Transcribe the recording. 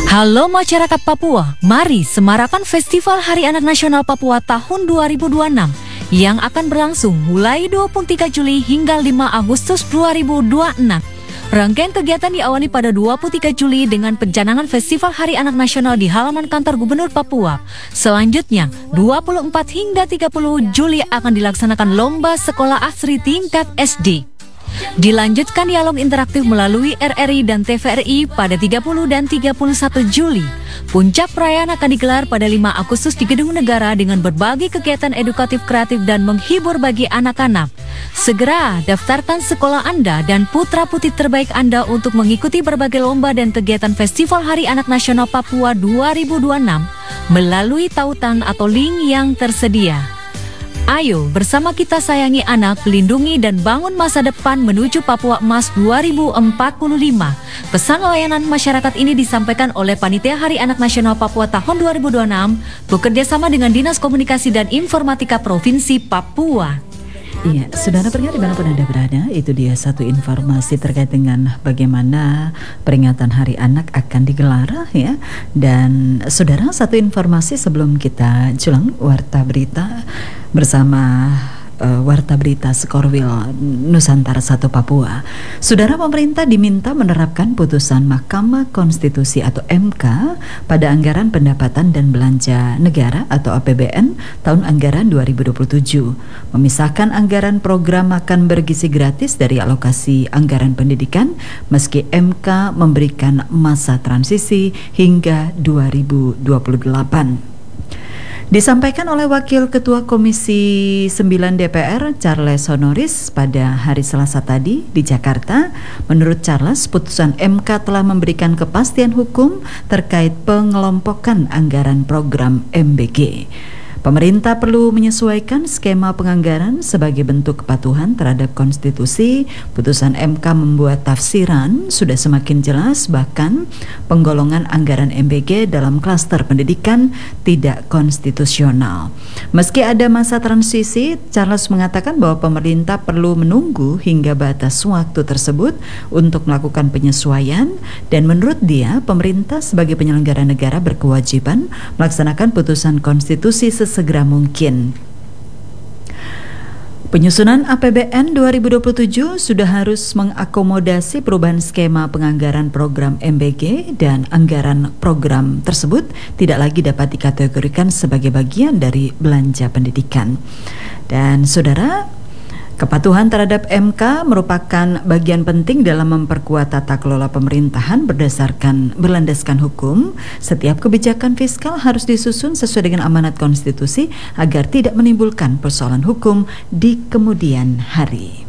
Halo masyarakat Papua, mari semarakan Festival Hari Anak Nasional Papua tahun 2026 yang akan berlangsung mulai 23 Juli hingga 5 Agustus 2026. Rangkaian kegiatan diawali pada 23 Juli dengan pencanangan Festival Hari Anak Nasional di halaman kantor Gubernur Papua. Selanjutnya, 24 hingga 30 Juli akan dilaksanakan Lomba Sekolah Asri tingkat SD. Dilanjutkan dialog interaktif melalui RRI dan TVRI pada 30 dan 31 Juli. Puncak perayaan akan digelar pada 5 Agustus di Gedung Negara dengan berbagai kegiatan edukatif kreatif dan menghibur bagi anak-anak. Segera daftarkan sekolah Anda dan putra-putri terbaik Anda untuk mengikuti berbagai lomba dan kegiatan Festival Hari Anak Nasional Papua 2026 melalui tautan atau link yang tersedia. Ayo bersama kita sayangi anak, lindungi dan bangun masa depan menuju Papua Emas 2045. Pesan layanan masyarakat ini disampaikan oleh Panitia Hari Anak Nasional Papua tahun 2026 bekerjasama dengan Dinas Komunikasi dan Informatika Provinsi Papua. Iya, saudara pendengar dimanapun Anda berada, itu dia satu informasi terkait dengan bagaimana peringatan Hari Anak akan digelar ya. Dan saudara, satu informasi sebelum kita jelang warta berita bersama Warta Berita Skorwil Nusantara 1 Papua. Saudara, pemerintah diminta menerapkan putusan Mahkamah Konstitusi atau MK pada anggaran pendapatan dan belanja negara atau APBN tahun anggaran 2027. Memisahkan anggaran program makan bergizi gratis dari alokasi anggaran pendidikan meski MK memberikan masa transisi hingga 2028. Disampaikan oleh Wakil Ketua Komisi 9 DPR Charles Honoris pada hari Selasa tadi di Jakarta. Menurut Charles, putusan MK telah memberikan kepastian hukum terkait pengelompokan anggaran program MBG. Pemerintah perlu menyesuaikan skema penganggaran sebagai bentuk kepatuhan terhadap konstitusi. Putusan MK membuat tafsiran sudah semakin jelas, bahkan penggolongan anggaran MBG dalam klaster pendidikan tidak konstitusional. Meski ada masa transisi, Charles mengatakan bahwa pemerintah perlu menunggu hingga batas waktu tersebut untuk melakukan penyesuaian, dan menurut dia, pemerintah sebagai penyelenggara negara berkewajiban melaksanakan putusan konstitusi segera mungkin. Penyusunan APBN 2027 sudah harus mengakomodasi perubahan skema penganggaran program MBG dan anggaran program tersebut tidak lagi dapat dikategorikan sebagai bagian dari belanja pendidikan. Dan saudara, kepatuhan terhadap MK merupakan bagian penting dalam memperkuat tata kelola pemerintahan berlandaskan hukum. Setiap kebijakan fiskal harus disusun sesuai dengan amanat konstitusi agar tidak menimbulkan persoalan hukum di kemudian hari.